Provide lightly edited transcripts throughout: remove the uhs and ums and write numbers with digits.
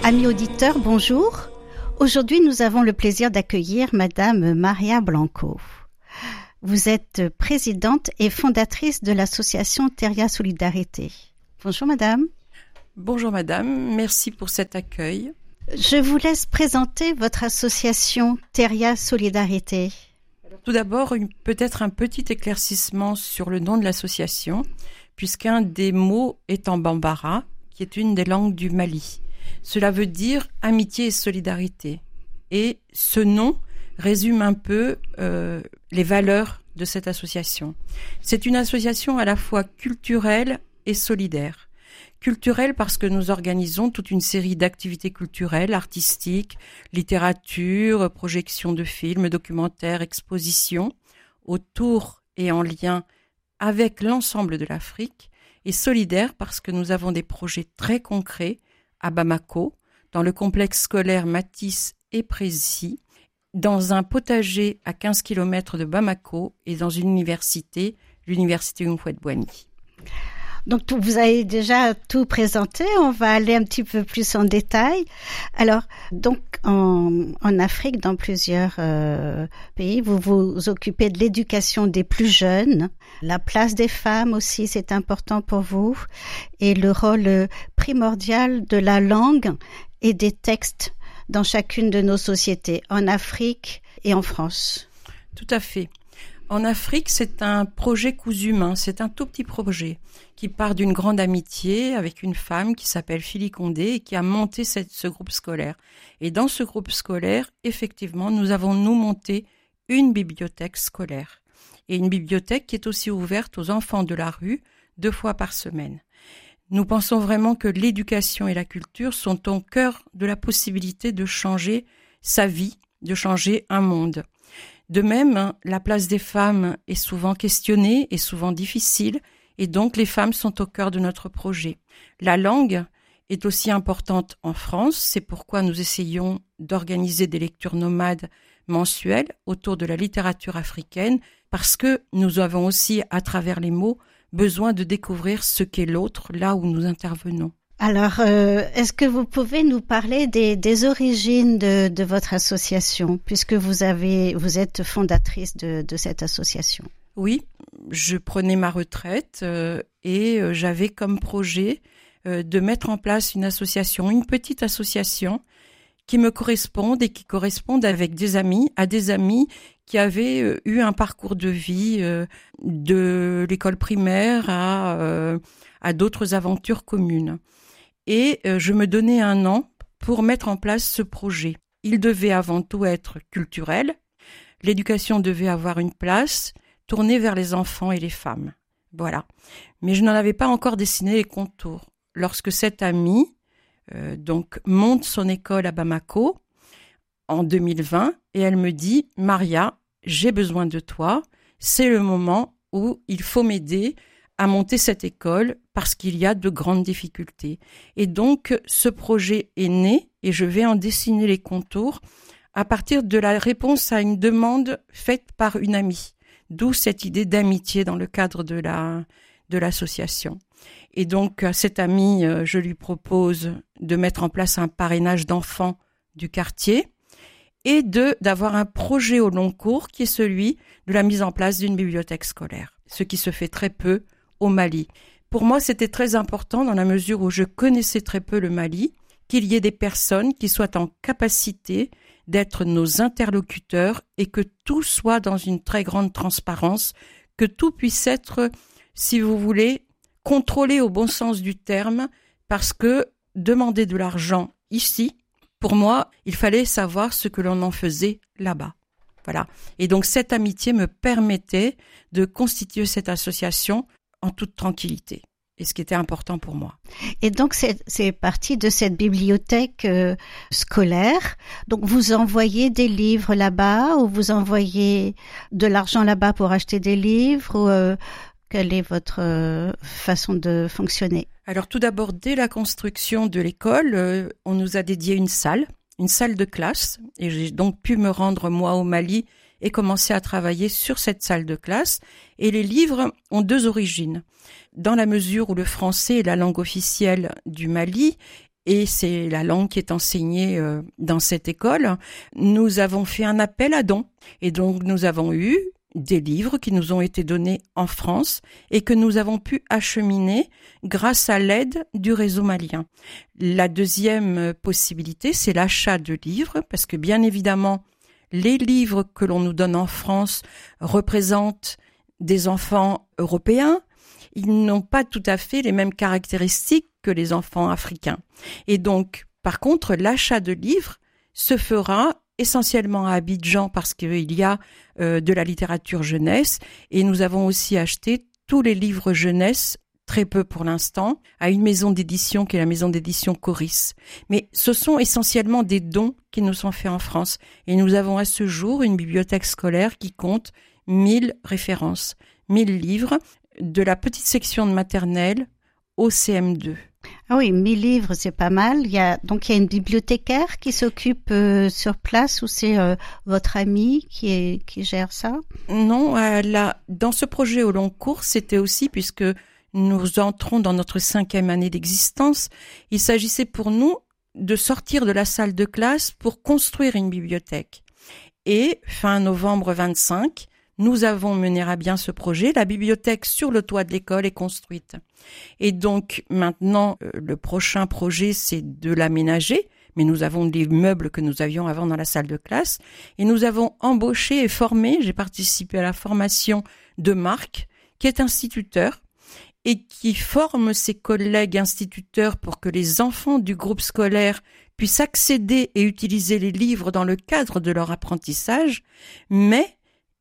Amis auditeurs, bonjour. Aujourd'hui, nous avons le plaisir d'accueillir Madame Maria Blanco. Vous êtes présidente et fondatrice de l'association Teria Solidarité. Bonjour Madame. Bonjour Madame, merci pour cet accueil. Je vous laisse présenter votre association Teria Solidarité. Tout d'abord, peut-être un petit éclaircissement sur le nom de l'association, puisqu'un des mots est en bambara, qui est une des langues du Mali. Cela veut dire amitié et solidarité. Et ce nom résume un peu les valeurs de cette association. C'est une association à la fois culturelle et solidaire. Culturelle parce que nous organisons toute une série d'activités culturelles, artistiques, littérature, projections de films, documentaires, expositions, autour et en lien avec l'ensemble de l'Afrique. Et solidaire parce que nous avons des projets très concrets à Bamako, dans le complexe scolaire Matisse et Précy, dans un potager à 15 km de Bamako et dans une université, l'université Houphouët-Boigny. Donc vous avez déjà tout présenté, on va aller un petit peu plus en détail. Alors, donc en Afrique, dans plusieurs pays, vous vous occupez de l'éducation des plus jeunes. La place des femmes aussi, c'est important pour vous. Et le rôle primordial de la langue et des textes dans chacune de nos sociétés, en Afrique et en France. Tout à fait. En Afrique, c'est un projet cousu main, c'est un tout petit projet qui part d'une grande amitié avec une femme qui s'appelle Philly Condé et qui a monté ce groupe scolaire. Et dans ce groupe scolaire, effectivement, nous avons monté une bibliothèque scolaire. Et une bibliothèque qui est aussi ouverte aux enfants de la rue 2 fois par semaine. Nous pensons vraiment que l'éducation et la culture sont au cœur de la possibilité de changer sa vie, de changer un monde. De même, la place des femmes est souvent questionnée et souvent difficile, et donc les femmes sont au cœur de notre projet. La langue est aussi importante en France, c'est pourquoi nous essayons d'organiser des lectures nomades mensuelles autour de la littérature africaine, parce que nous avons aussi, à travers les mots, besoin de découvrir ce qu'est l'autre là où nous intervenons. Alors, est-ce que vous pouvez nous parler des origines de votre association, puisque vous êtes fondatrice de cette association? Oui, je prenais ma retraite et j'avais comme projet de mettre en place une association, une petite association qui me corresponde et qui corresponde avec des amis qui avaient eu un parcours de vie de l'école primaire à d'autres aventures communes. Et je me donnais 1 an pour mettre en place ce projet. Il devait avant tout être culturel. L'éducation devait avoir une place tournée vers les enfants et les femmes. Voilà. Mais je n'en avais pas encore dessiné les contours. Lorsque cette amie donc monte son école à Bamako en 2020 et elle me dit « Maria, j'ai besoin de toi. C'est le moment où il faut m'aider à monter cette école parce qu'il y a de grandes difficultés. » Et donc, ce projet est né et je vais en dessiner les contours à partir de la réponse à une demande faite par une amie. D'où cette idée d'amitié dans le cadre de l'association. Et donc, à cette amie, je lui propose de mettre en place un parrainage d'enfants du quartier et d'avoir un projet au long cours qui est celui de la mise en place d'une bibliothèque scolaire, ce qui se fait très peu au Mali. Pour moi, c'était très important dans la mesure où je connaissais très peu le Mali, qu'il y ait des personnes qui soient en capacité d'être nos interlocuteurs et que tout soit dans une très grande transparence, que tout puisse être, si vous voulez, contrôlé au bon sens du terme, parce que demander de l'argent ici, pour moi, il fallait savoir ce que l'on en faisait là-bas. Voilà. Et donc cette amitié me permettait de constituer cette association en toute tranquillité. Et ce qui était important pour moi. Et donc, c'est parti de cette bibliothèque scolaire. Donc, vous envoyez des livres là-bas ou vous envoyez de l'argent là-bas pour acheter des livres ou, quelle est votre façon de fonctionner? Alors, tout d'abord, dès la construction de l'école, on nous a dédié une salle de classe. Et j'ai donc pu me rendre, moi, au Mali et commencer à travailler sur cette salle de classe. Et les livres ont 2 origines. Dans la mesure où le français est la langue officielle du Mali et c'est la langue qui est enseignée dans cette école, nous avons fait un appel à dons. Et donc, nous avons eu des livres qui nous ont été donnés en France et que nous avons pu acheminer grâce à l'aide du réseau malien. La deuxième possibilité, c'est l'achat de livres, parce que bien évidemment, les livres que l'on nous donne en France représentent des enfants européens. Ils n'ont pas tout à fait les mêmes caractéristiques que les enfants africains. Et donc, par contre, l'achat de livres se fera essentiellement à Abidjan parce qu'il y a de la littérature jeunesse, et nous avons aussi acheté tous les livres jeunesse, très peu pour l'instant, à une maison d'édition qui est la maison d'édition Coris. Mais ce sont essentiellement des dons qui nous sont faits en France. Et nous avons à ce jour une bibliothèque scolaire qui compte 1000 références, 1000 livres, de la petite section de maternelle au CM2. Ah oui, 1000 livres, c'est pas mal. Il y a une bibliothécaire qui s'occupe sur place, ou c'est votre ami qui gère ça? Non, dans ce projet au long cours, c'était aussi, puisque nous entrons dans notre 5e année d'existence, il s'agissait pour nous de sortir de la salle de classe pour construire une bibliothèque. Et fin novembre 25, nous avons mené à bien ce projet. La bibliothèque sur le toit de l'école est construite. Et donc maintenant, le prochain projet, c'est de l'aménager. Mais nous avons des meubles que nous avions avant dans la salle de classe. Et nous avons embauché et formé, j'ai participé à la formation de Marc, qui est instituteur, et qui forme ses collègues instituteurs pour que les enfants du groupe scolaire puissent accéder et utiliser les livres dans le cadre de leur apprentissage. Mais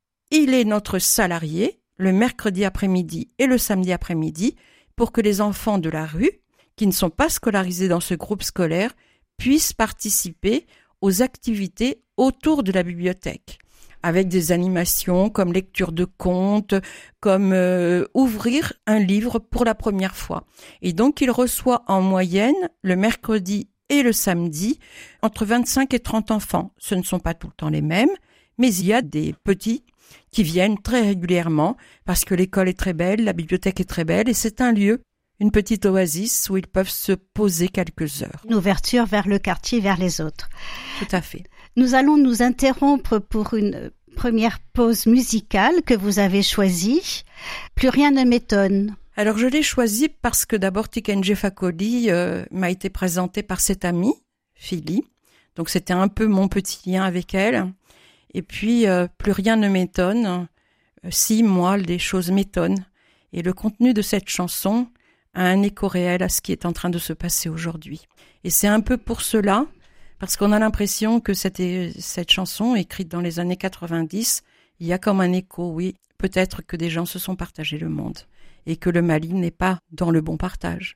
il est notre salarié le mercredi après-midi et le samedi après-midi pour que les enfants de la rue, qui ne sont pas scolarisés dans ce groupe scolaire, puissent participer aux activités autour de la bibliothèque, avec des animations comme lecture de contes, comme ouvrir un livre pour la première fois. Et donc, il reçoit en moyenne, le mercredi et le samedi, entre 25 et 30 enfants. Ce ne sont pas tout le temps les mêmes, mais il y a des petits qui viennent très régulièrement parce que l'école est très belle, la bibliothèque est très belle et c'est un lieu, une petite oasis où ils peuvent se poser quelques heures. Une ouverture vers le quartier, vers les autres. Tout à fait. Nous allons nous interrompre pour une première pause musicale que vous avez choisie. Plus rien ne m'étonne. Alors je l'ai choisie parce que d'abord Tikenje Fakoly m'a été présentée par cette amie, Philly. Donc c'était un peu mon petit lien avec elle. Et puis, plus rien ne m'étonne, si moi, les choses m'étonnent. Et le contenu de cette chanson a un écho réel à ce qui est en train de se passer aujourd'hui. Et c'est un peu pour cela, parce qu'on a l'impression que cette chanson, écrite dans les années 90, il y a comme un écho, oui, peut-être que des gens se sont partagés le monde, et que le Mali n'est pas dans le bon partage.